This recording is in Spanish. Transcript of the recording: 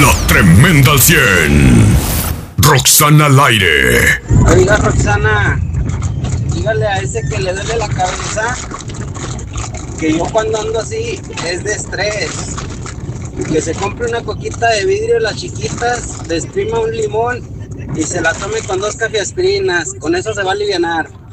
La Tremenda al 100. Roxana al aire. Oiga, Roxana, dígale a ese que le duele la cabeza que yo cuando ando así es de estrés. Que se compre una coquita de vidrio, las chiquitas, le exprima un limón y se la tome con 2 cafeaspirinas. Con eso se va a alivianar.